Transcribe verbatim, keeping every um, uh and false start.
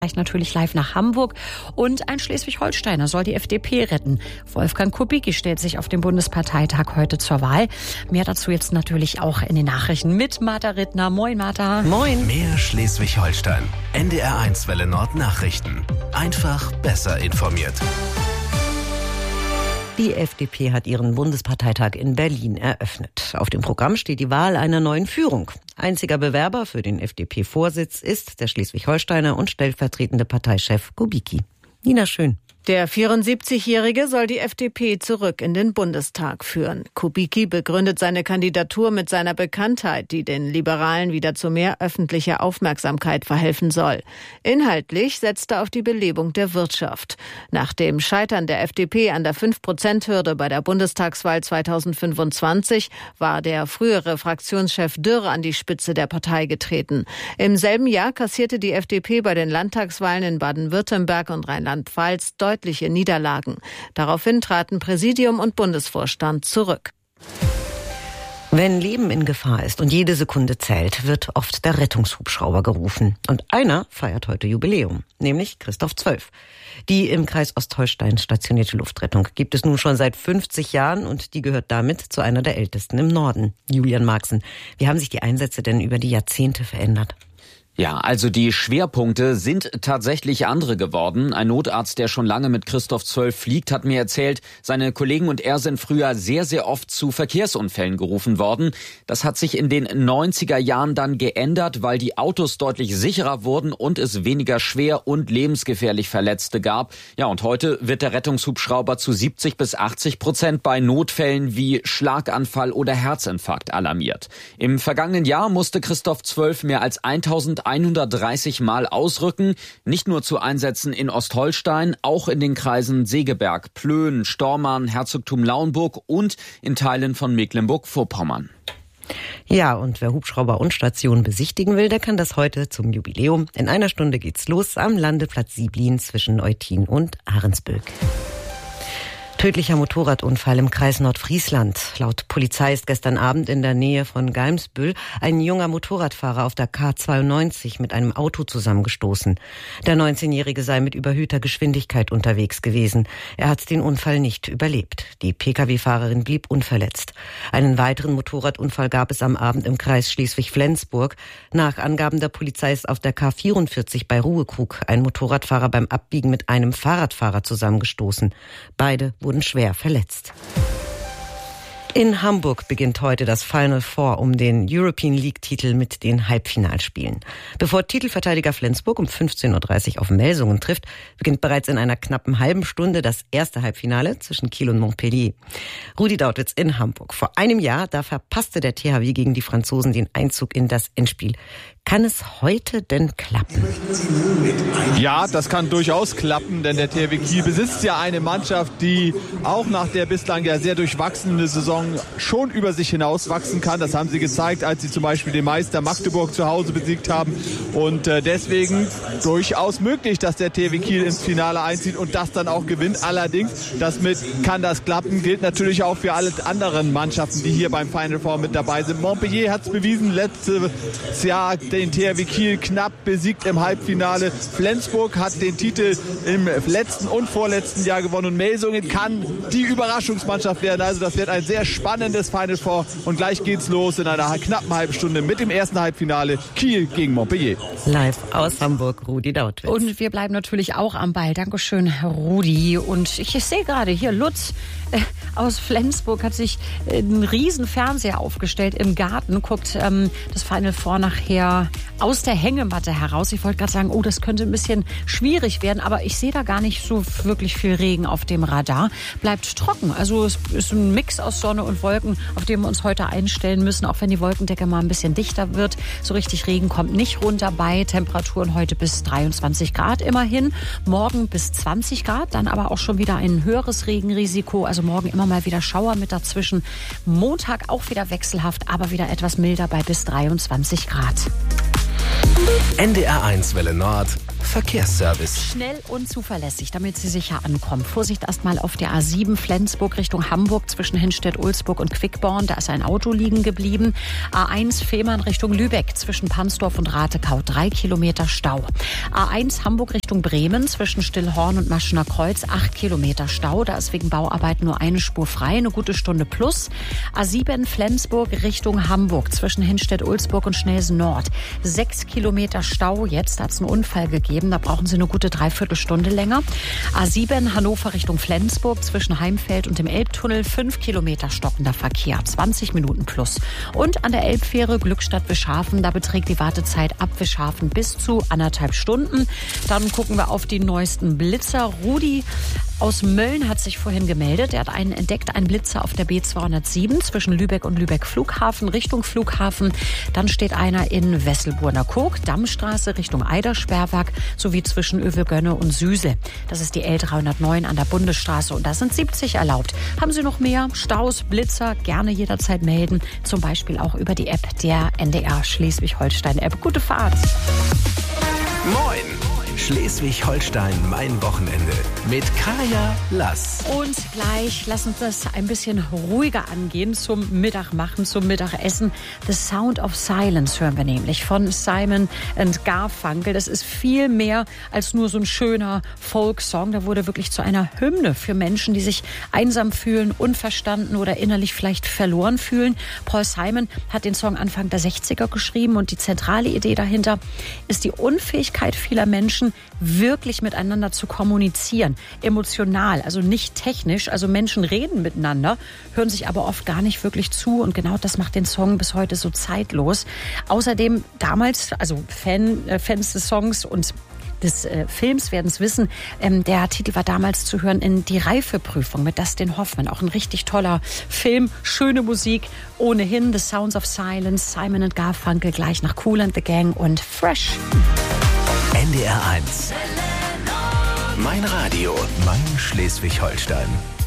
Natürlich live nach Hamburg. Und ein Schleswig-Holsteiner soll die F D P retten. Wolfgang Kubicki stellt sich auf dem Bundesparteitag heute zur Wahl. Mehr dazu jetzt natürlich auch in den Nachrichten mit Martha Rittner. Moin, Martha. Moin. Mehr Schleswig-Holstein. N D R eins Welle Nord Nachrichten. Einfach besser informiert. Die F D P hat ihren Bundesparteitag in Berlin eröffnet. Auf dem Programm steht die Wahl einer neuen Führung. Einziger Bewerber für den F D P-Vorsitz ist der Schleswig-Holsteiner und stellvertretende Parteichef Kubicki. Nina Schön. Der vierundsiebzigjährige soll die F D P zurück in den Bundestag führen. Kubicki begründet seine Kandidatur mit seiner Bekanntheit, die den Liberalen wieder zu mehr öffentlicher Aufmerksamkeit verhelfen soll. Inhaltlich setzt er auf die Belebung der Wirtschaft. Nach dem Scheitern der F D P an der fünf Prozent Hürde bei der Bundestagswahl zweitausendfünfundzwanzig war der frühere Fraktionschef Dürr an die Spitze der Partei getreten. Im selben Jahr kassierte die F D P bei den Landtagswahlen in Baden-Württemberg und Rheinland-Pfalz deutliche Niederlagen. Daraufhin traten Präsidium und Bundesvorstand zurück. Wenn Leben in Gefahr ist und jede Sekunde zählt, wird oft der Rettungshubschrauber gerufen. Und einer feiert heute Jubiläum, nämlich Christoph zwölf. Die im Kreis Ostholstein stationierte Luftrettung gibt es nun schon seit fünfzig Jahren und die gehört damit zu einer der ältesten im Norden. Julian Marxen, wie haben sich die Einsätze denn über die Jahrzehnte verändert? Ja, also die Schwerpunkte sind tatsächlich andere geworden. Ein Notarzt, der schon lange mit Christoph zwölf fliegt, hat mir erzählt, seine Kollegen und er sind früher sehr, sehr oft zu Verkehrsunfällen gerufen worden. Das hat sich in den neunziger Jahren dann geändert, weil die Autos deutlich sicherer wurden und es weniger schwer und lebensgefährlich Verletzte gab. Ja, und heute wird der Rettungshubschrauber zu siebzig bis achtzig Prozent bei Notfällen wie Schlaganfall oder Herzinfarkt alarmiert. Im vergangenen Jahr musste Christoph zwölf mehr als eintausendeinhundertdreißig Mal ausrücken, nicht nur zu Einsätzen in Ostholstein, auch in den Kreisen Segeberg, Plön, Stormarn, Herzogtum Lauenburg und in Teilen von Mecklenburg-Vorpommern. Ja, und wer Hubschrauber und Station besichtigen will, der kann das heute zum Jubiläum. In einer Stunde geht's los am Landeplatz Sieblin zwischen Eutin und Ahrensböck. Tödlicher Motorradunfall im Kreis Nordfriesland. Laut Polizei ist gestern Abend in der Nähe von Galmsbüll ein junger Motorradfahrer auf der K zweiundneunzig mit einem Auto zusammengestoßen. Der neunzehnjährige sei mit überhöhter Geschwindigkeit unterwegs gewesen. Er hat den Unfall nicht überlebt. Die Pkw-Fahrerin blieb unverletzt. Einen weiteren Motorradunfall gab es am Abend im Kreis Schleswig-Flensburg. Nach Angaben der Polizei ist auf der K vierundvierzig bei Ruhekrug ein Motorradfahrer beim Abbiegen mit einem Fahrradfahrer zusammengestoßen. Beide wurden schwer verletzt. In Hamburg beginnt heute das Final Four um den European League-Titel mit den Halbfinalspielen. Bevor Titelverteidiger Flensburg um fünfzehn Uhr dreißig auf Melsungen trifft, beginnt bereits in einer knappen halben Stunde das erste Halbfinale zwischen Kiel und Montpellier. Rudi Dautwitz in Hamburg. Vor einem Jahr, da verpasste der T H W gegen die Franzosen den Einzug in das Endspiel. Kann es heute denn klappen? Ja, das kann durchaus klappen, denn der T H W Kiel besitzt ja eine Mannschaft, die auch nach der bislang ja sehr durchwachsenen Saison schon über sich hinaus wachsen kann. Das haben sie gezeigt, als sie zum Beispiel den Meister Magdeburg zu Hause besiegt haben. Und äh, deswegen durchaus möglich, dass der T H W Kiel ins Finale einzieht und das dann auch gewinnt. Allerdings, das mit kann das klappen, gilt natürlich auch für alle anderen Mannschaften, die hier beim Final Four mit dabei sind. Montpellier hat es bewiesen, letztes Jahr den T H W Kiel knapp besiegt im Halbfinale. Flensburg hat den Titel im letzten und vorletzten Jahr gewonnen und Melsungen kann die Überraschungsmannschaft werden. Also das wird ein sehr spannendes Final Four und gleich geht's los in einer knappen halben Stunde mit dem ersten Halbfinale Kiel gegen Montpellier. Live aus Hamburg, Rudi Dautwitz. Und wir bleiben natürlich auch am Ball. Dankeschön, Herr Rudi. Und ich, ich sehe gerade hier, Lutz äh, aus Flensburg hat sich äh, einen riesen Fernseher aufgestellt im Garten, guckt ähm, das Final Four nachher aus der Hängematte heraus. Ich wollte gerade sagen, oh, das könnte ein bisschen schwierig werden, aber ich sehe da gar nicht so wirklich viel Regen auf dem Radar. Bleibt trocken, also es ist ein Mix aus Sonne und Wolken, auf den wir uns heute einstellen müssen, auch wenn die Wolkendecke mal ein bisschen dichter wird. So richtig Regen kommt nicht runter bei Temperaturen heute bis dreiundzwanzig Grad immerhin. Morgen bis zwanzig Grad, dann aber auch schon wieder ein höheres Regenrisiko. Also morgen immer mal wieder Schauer mit dazwischen. Montag auch wieder wechselhaft, aber wieder etwas milder bei bis dreiundzwanzig Grad. N D R eins Welle Nord Verkehrsservice. Schnell und zuverlässig, damit Sie sicher ankommen. Vorsicht erstmal auf der A sieben Flensburg Richtung Hamburg zwischen Hinstedt-Ulzburg und Quickborn. Da ist ein Auto liegen geblieben. A eins Fehmarn Richtung Lübeck zwischen Pansdorf und Ratekau. Drei Kilometer Stau. A eins Hamburg Richtung Bremen zwischen Stillhorn und Maschener Kreuz. Acht Kilometer Stau. Da ist wegen Bauarbeiten nur eine Spur frei. Eine gute Stunde plus. A sieben Flensburg Richtung Hamburg zwischen Hinstedt-Ulzburg und Schnelsen Nord. Sechs Kilometer Stau. Jetzt hat es einen Unfall gegeben. Da brauchen Sie eine gute Dreiviertelstunde länger. A sieben Hannover Richtung Flensburg zwischen Heimfeld und dem Elbtunnel. Fünf Kilometer stockender Verkehr. zwanzig Minuten plus. Und an der Elbfähre Glückstadt-Wischhafen. Da beträgt die Wartezeit ab Wischhafen bis zu anderthalb Stunden. Dann gucken wir auf die neuesten Blitzer. Rudi aus Mölln hat sich vorhin gemeldet. Er hat einen entdeckt, einen Blitzer auf der B zweihundertsieben zwischen Lübeck und Lübeck Flughafen, Richtung Flughafen. Dann steht einer in Wesselburner Kog, Dammstraße Richtung Eidersperrwerk, sowie zwischen Övelgönne und Süse. Das ist die L dreihundertneun an der Bundesstraße und da sind siebzig erlaubt. Haben Sie noch mehr Staus, Blitzer, gerne jederzeit melden. Zum Beispiel auch über die App der N D R Schleswig-Holstein-App. Gute Fahrt! Moin! Schleswig-Holstein, mein Wochenende mit Kaya Lass. Und gleich lass uns das ein bisschen ruhiger angehen zum Mittagmachen, zum Mittagessen. The Sound of Silence hören wir nämlich von Simon and Garfunkel. Das ist viel mehr als nur so ein schöner Folksong. Da wurde wirklich zu einer Hymne für Menschen, die sich einsam fühlen, unverstanden oder innerlich vielleicht verloren fühlen. Paul Simon hat den Song Anfang der sechziger geschrieben und die zentrale Idee dahinter ist die Unfähigkeit vieler Menschen, wirklich miteinander zu kommunizieren. Emotional, also nicht technisch. Also Menschen reden miteinander, hören sich aber oft gar nicht wirklich zu. Und genau das macht den Song bis heute so zeitlos. Außerdem damals, also Fan, äh, Fans des Songs und des äh, Films werden es wissen, ähm, der Titel war damals zu hören in Die Reifeprüfung mit Dustin Hoffman. Auch ein richtig toller Film, schöne Musik. Ohnehin The Sounds of Silence, Simon and Garfunkel, gleich nach Kool and the Gang und Fresh. N D R eins. Mein Radio, mein Schleswig-Holstein.